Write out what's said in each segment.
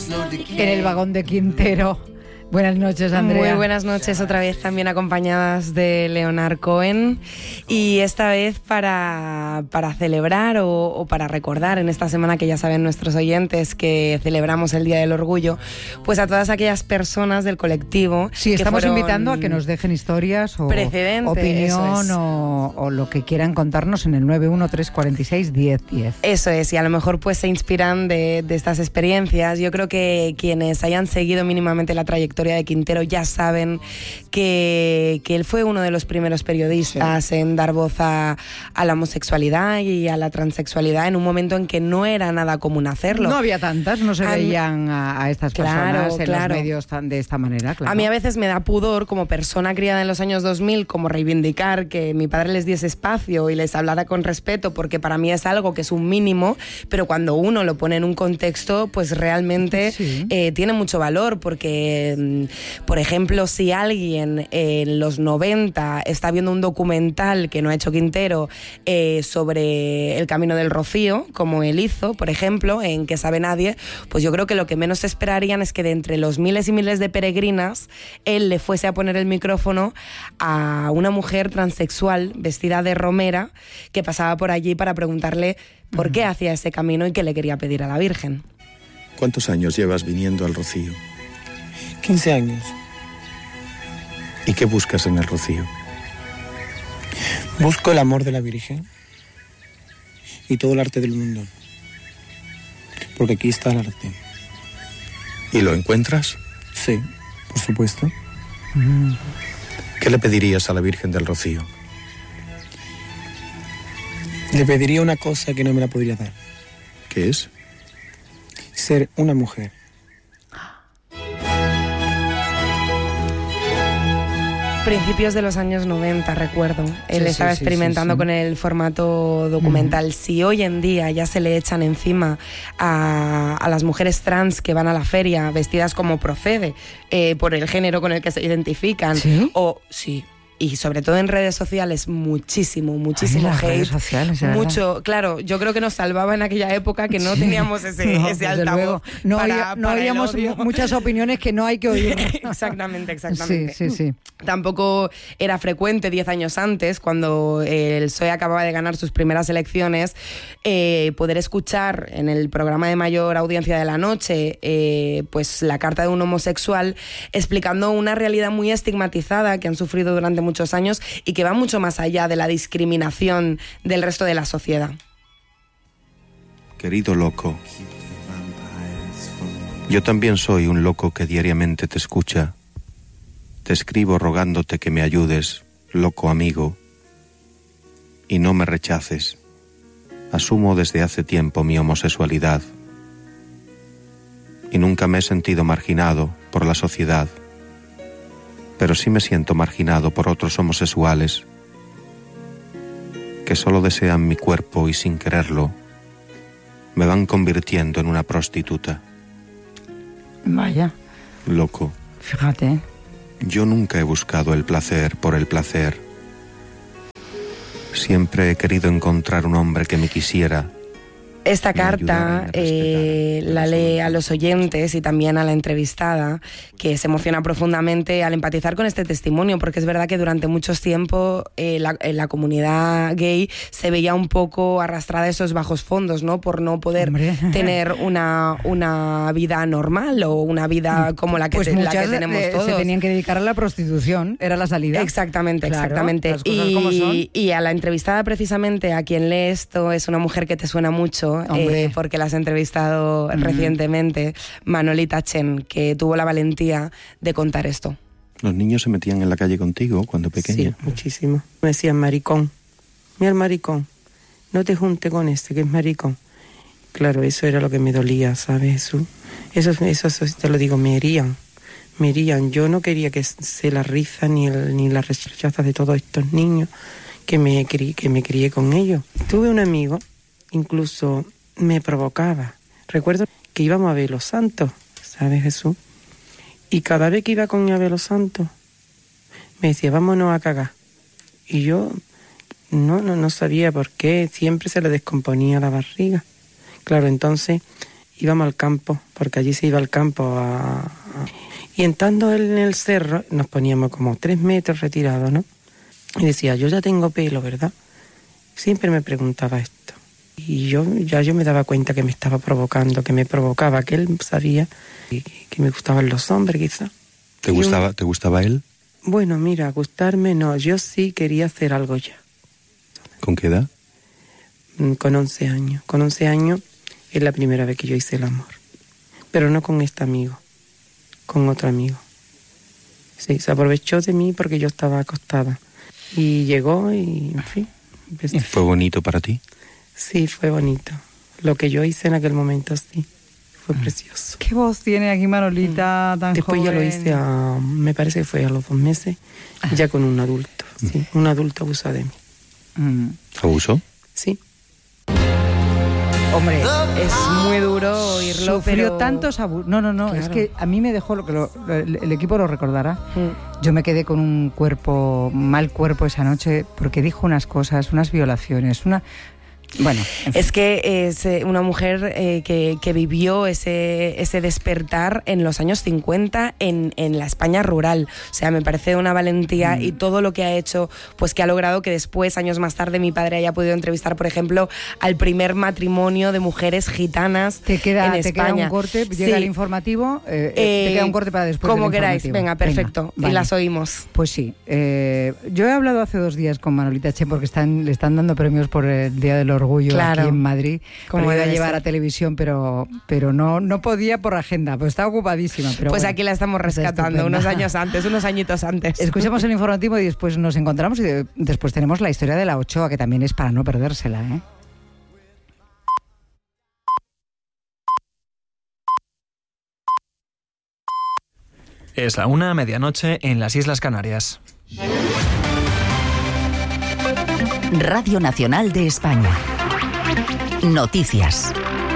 en el vagón de Quintero. Buenas noches, Andrea. Muy buenas noches, otra vez también acompañadas de Leonard Cohen, y esta vez para celebrar o para recordar en esta semana, que ya saben nuestros oyentes que celebramos el Día del Orgullo, pues a todas aquellas personas del colectivo. Sí, estamos invitando a que nos dejen historias o opinión o lo que quieran contarnos en el 913461010. Eso es, y a lo mejor pues se inspiran de estas experiencias. Yo creo que quienes hayan seguido mínimamente la trayectoria de Quintero ya saben que él fue uno de los primeros periodistas en dar voz a la homosexualidad y a la transexualidad en un momento en que no era nada común hacerlo. No había tantas, no se veían a estas personas en los medios de esta manera. Claro. A mí a veces me da pudor, como persona criada en los años 2000, como reivindicar que mi padre les diese espacio y les hablara con respeto, porque para mí es algo que es un mínimo, pero cuando uno lo pone en un contexto, pues realmente tiene mucho valor, porque por ejemplo, si alguien en los 90 está viendo un documental que no ha hecho Quintero sobre el Camino del Rocío, como él hizo, por ejemplo, en Que sabe nadie, pues yo creo que lo que menos esperarían es que de entre los miles y miles de peregrinas él le fuese a poner el micrófono a una mujer transexual vestida de romera que pasaba por allí para preguntarle por qué hacía ese camino y qué le quería pedir a la Virgen. ¿Cuántos años llevas viniendo al Rocío? 15 años. ¿Y qué buscas en el Rocío? Busco el amor de la Virgen y todo el arte del mundo. Porque aquí está el arte. ¿Y lo encuentras? Sí, por supuesto. ¿Qué le pedirías a la Virgen del Rocío? Le pediría una cosa que no me la podría dar. ¿Qué es? Ser una mujer. Principios de los años 90, recuerdo. Él estaba experimentando con el formato documental. Si hoy en día ya se le echan encima a las mujeres trans que van a la feria vestidas como procede, por el género con el que se identifican, y sobre todo en redes sociales, muchísimo hate. Redes sociales, mucho, claro, yo creo que nos salvaba en aquella época que no teníamos ese altavoz. No oíamos muchas opiniones que no hay que oír. Exactamente. Sí. Tampoco era frecuente 10 años antes, cuando el PSOE acababa de ganar sus primeras elecciones, poder escuchar en el programa de mayor audiencia de la noche pues la carta de un homosexual explicando una realidad muy estigmatizada que han sufrido durante muchos años y que va mucho más allá de la discriminación del resto de la sociedad. Querido loco, yo también soy un loco que diariamente te escucha. Te escribo rogándote que me ayudes, loco amigo, y no me rechaces. Asumo desde hace tiempo mi homosexualidad y nunca me he sentido marginado por la sociedad, pero sí me siento marginado por otros homosexuales que solo desean mi cuerpo y sin quererlo me van convirtiendo en una prostituta. Vaya. Loco. Fíjate. Yo nunca he buscado el placer por el placer. Siempre he querido encontrar un hombre que me quisiera. Esta carta la lee a los oyentes y también a la entrevistada, que se emociona profundamente al empatizar con este testimonio, porque es verdad que durante mucho tiempo la comunidad gay se veía un poco arrastrada a esos bajos fondos, ¿no? Por no poder tener una vida normal o una vida como la que, pues la que tenemos todos. Se tenían que dedicar a la prostitución, era la salida. Exactamente. Las cosas como son. Y a la entrevistada, precisamente, a quien lee esto, es una mujer que te suena mucho, porque la has entrevistado recientemente, Manolita Chen, que tuvo la valentía de contar esto. ¿Los niños se metían en la calle contigo cuando pequeña? Sí, muchísimo. Me decían maricón. Mira el maricón. No te junte con este, que es maricón. Claro, eso era lo que me dolía, ¿sabes, Jesús? Eso te lo digo, me herían. Yo no quería que se la risa ni la rechaza de todos estos niños que me crié con ellos. Tuve un amigo, incluso me provocaba. Recuerdo que íbamos a ver los santos, ¿sabes, Jesús? Y cada vez que iba con mi a ver los santos, me decía, vámonos a cagar. Y yo no sabía por qué, siempre se le descomponía la barriga. Claro, entonces íbamos al campo, porque allí se iba al campo y entrando en el cerro nos poníamos como 3 metros retirados, ¿no? Y decía, yo ya tengo pelo, ¿verdad? Siempre me preguntaba esto. Y yo me daba cuenta que me estaba provocando, que me provocaba, que él sabía que me gustaban los hombres, quizá. ¿Te gustaba él? Bueno, mira, gustarme no, yo sí quería hacer algo ya. ¿Con qué edad? Con 11 años. Con 11 años es la primera vez que yo hice el amor. Pero no con este amigo, con otro amigo. Sí, se aprovechó de mí porque yo estaba acostada. Y llegó y, en fin. ¿Fue bonito para ti? Sí, fue bonito. Lo que yo hice en aquel momento, sí. Fue precioso. ¿Qué voz tiene aquí Manolita tan Después joven? ya lo hice, me parece que fue a los 2 meses, ya con un adulto. Sí, un adulto abusó de mí. ¿Abusó? Sí. Hombre, es muy duro oírlo, Sufrió pero... tantos abusos. No, claro. Es que a mí me dejó, el equipo lo recordará, yo me quedé con un mal cuerpo esa noche, porque dijo unas cosas, unas violaciones, Bueno, en fin. Es que es una mujer que vivió ese despertar en los años 50 en la España rural. O sea, me parece una valentía y todo lo que ha hecho, pues que ha logrado que después, años más tarde, mi padre haya podido entrevistar, por ejemplo, al primer matrimonio de mujeres gitanas en España. Te queda un corte, llega el informativo, te queda un corte para después del como queráis, informativo. venga, perfecto, vale. Y las oímos. Pues sí, yo he hablado hace 2 días con Manolita Che porque le están dando premios por el Día del Orgullo, claro, aquí en Madrid, como iba a llevar a televisión, pero no podía por agenda, pues está ocupadísima. Pero pues bueno, aquí la estamos rescatando unos añitos antes. Escuchamos el informativo y después nos encontramos y después tenemos la historia de la Ochoa, que también es para no perdérsela, ¿eh? Es la 1:00, medianoche, en las Islas Canarias. Radio Nacional de España. Noticias.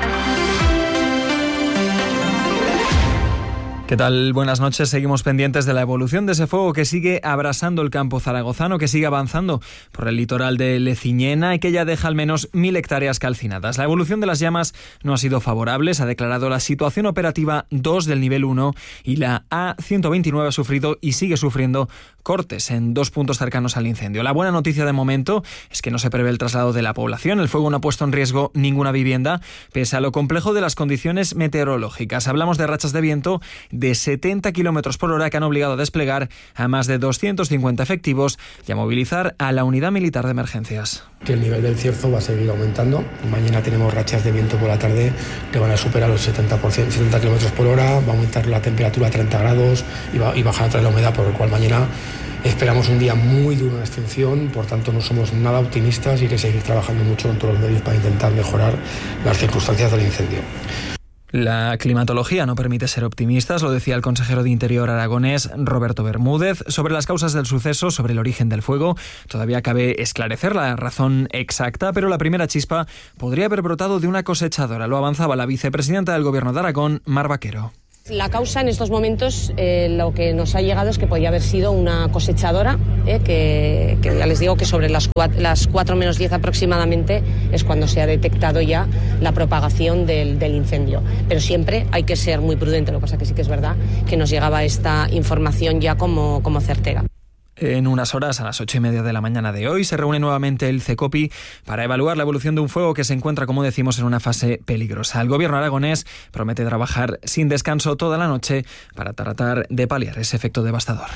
¿Qué tal? Buenas noches. Seguimos pendientes de la evolución de ese fuego que sigue abrasando el campo zaragozano, que sigue avanzando por el litoral de Leciñena y que ya deja al menos 1.000 hectáreas calcinadas. La evolución de las llamas no ha sido favorable. Se ha declarado la situación operativa 2 del nivel 1 y la A129 ha sufrido y sigue sufriendo cortes en 2 puntos cercanos al incendio. La buena noticia de momento es que no se prevé el traslado de la población. El fuego no ha puesto en riesgo ninguna vivienda, pese a lo complejo de las condiciones meteorológicas. Hablamos de rachas de viento de 70 kilómetros por hora que han obligado a desplegar a más de 250 efectivos y a movilizar a la unidad militar de emergencias. Que el nivel del cierzo va a seguir aumentando. Mañana tenemos rachas de viento por la tarde que van a superar los 70 kilómetros por hora, va a aumentar la temperatura a 30 grados y bajar otra la humedad, por lo cual mañana esperamos un día muy duro en extinción. Por tanto, no somos nada optimistas y hay que seguir trabajando mucho con todos los medios para intentar mejorar las circunstancias del incendio. La climatología no permite ser optimistas, lo decía el consejero de Interior aragonés Roberto Bermúdez. Sobre las causas del suceso, sobre el origen del fuego, todavía cabe esclarecer la razón exacta, pero la primera chispa podría haber brotado de una cosechadora. Lo avanzaba la vicepresidenta del Gobierno de Aragón, Mar Vaquero. La causa en estos momentos, lo que nos ha llegado es que podía haber sido una cosechadora, que ya les digo que sobre las 4 menos 10 aproximadamente es cuando se ha detectado ya la propagación del incendio. Pero siempre hay que ser muy prudente, lo que pasa que sí que es verdad que nos llegaba esta información ya como certera. En unas horas, a las 8:30 de la mañana de hoy, se reúne nuevamente el CECOPI para evaluar la evolución de un fuego que se encuentra, como decimos, en una fase peligrosa. El gobierno aragonés promete trabajar sin descanso toda la noche para tratar de paliar ese efecto devastador.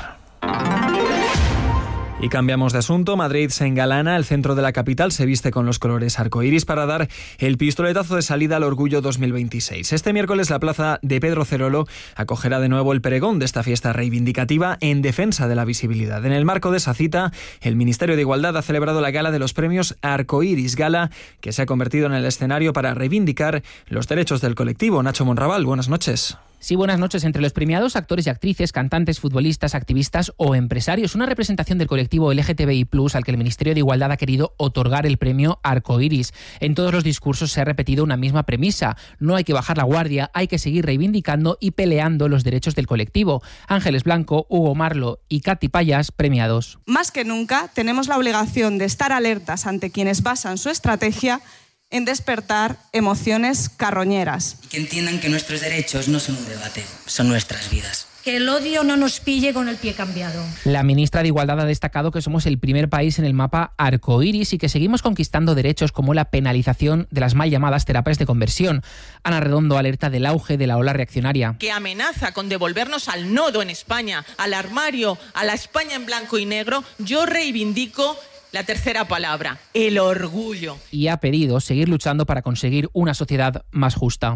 Y cambiamos de asunto. Madrid se engalana, el centro de la capital se viste con los colores arcoíris para dar el pistoletazo de salida al Orgullo 2026. Este miércoles la plaza de Pedro Cerolo acogerá de nuevo el pregón de esta fiesta reivindicativa en defensa de la visibilidad. En el marco de esa cita, el Ministerio de Igualdad ha celebrado la gala de los premios Arcoíris, gala que se ha convertido en el escenario para reivindicar los derechos del colectivo. Nacho Monraval, buenas noches. Sí, buenas noches. Entre los premiados, actores y actrices, cantantes, futbolistas, activistas o empresarios. Una representación del colectivo LGTBI+, al que el Ministerio de Igualdad ha querido otorgar el premio Arcoíris. En todos los discursos se ha repetido una misma premisa. No hay que bajar la guardia, hay que seguir reivindicando y peleando los derechos del colectivo. Ángeles Blanco, Hugo Marlo y Katy Payas, premiados. Más que nunca, tenemos la obligación de estar alertas ante quienes basan su estrategia en despertar emociones carroñeras. Y que entiendan que nuestros derechos no son un debate, son nuestras vidas. Que el odio no nos pille con el pie cambiado. La ministra de Igualdad ha destacado que somos el primer país en el mapa arcoíris y que seguimos conquistando derechos como la penalización de las mal llamadas terapias de conversión. Ana Redondo alerta del auge de la ola reaccionaria. Que amenaza con devolvernos al nodo en España, al armario, a la España en blanco y negro. Yo reivindico la tercera palabra, el orgullo. Y ha pedido seguir luchando para conseguir una sociedad más justa.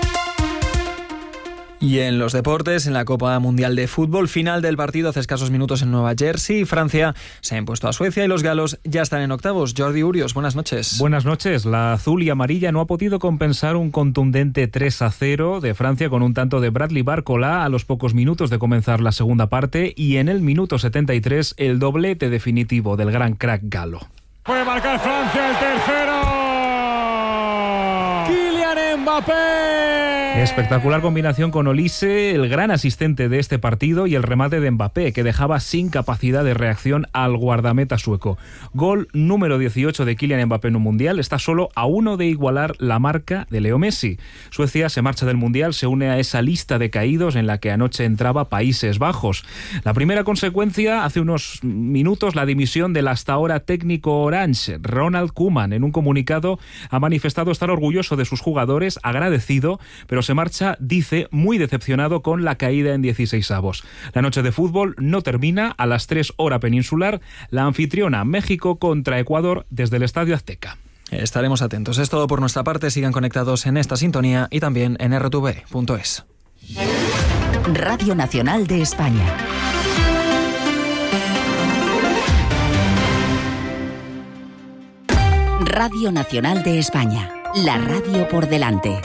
Y en los deportes, en la Copa Mundial de Fútbol, final del partido hace escasos minutos en Nueva Jersey. Francia se ha impuesto a Suecia y los galos ya están en octavos. Jordi Urios, buenas noches. Buenas noches. La azul y amarilla no ha podido compensar un contundente 3-0 de Francia con un tanto de Bradley Barcola a los pocos minutos de comenzar la segunda parte y en el minuto 73 el doblete definitivo del gran crack galo. Puede marcar Francia el tercero. Kylian Mbappé. Espectacular combinación con Olise, el gran asistente de este partido, y el remate de Mbappé, que dejaba sin capacidad de reacción al guardameta sueco. Gol número 18 de Kylian Mbappé en un Mundial, está solo a uno de igualar la marca de Leo Messi. Suecia se marcha del Mundial, se une a esa lista de caídos en la que anoche entraba Países Bajos. La primera consecuencia, hace unos minutos, la dimisión del hasta ahora técnico Orange, Ronald Koeman. En un comunicado ha manifestado estar orgulloso de sus jugadores, agradecido, pero se marcha, dice, muy decepcionado con la caída en 16avos. La noche de fútbol no termina. A las 3 hora peninsular, la anfitriona México contra Ecuador desde el Estadio Azteca. Estaremos atentos. Es todo por nuestra parte. Sigan conectados en esta sintonía y también en rtv.es. Radio Nacional de España. Radio Nacional de España. La radio por delante.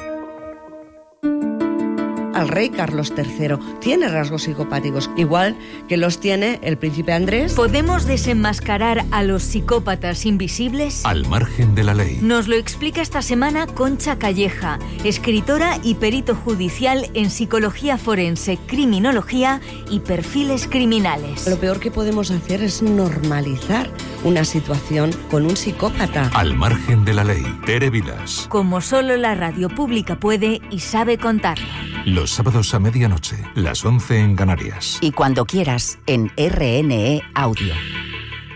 Al rey Carlos III tiene rasgos psicopáticos, igual que los tiene el príncipe Andrés. ¿Podemos desenmascarar a los psicópatas invisibles? Al margen de la ley. Nos lo explica esta semana Concha Calleja, escritora y perito judicial en psicología forense, criminología y perfiles criminales. Lo peor que podemos hacer es normalizar una situación con un psicópata. Al margen de la ley. Tere Vilas. Como solo la radio pública puede y sabe contarlo. Los sábados a medianoche, las 11 en Canarias. Y cuando quieras, en RNE Audio.